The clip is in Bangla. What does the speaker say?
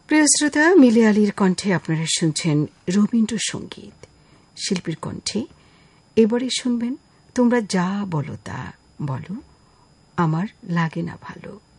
প্রিয় শ্রোতা, মিলি আলীর কণ্ঠে আপনারা শুনছেন রবীন্দ্রসঙ্গীত। শিল্পীর কণ্ঠে এবারে শুনবেন তোমরা যা বলো তা বলো, আমার লাগে না ভালো।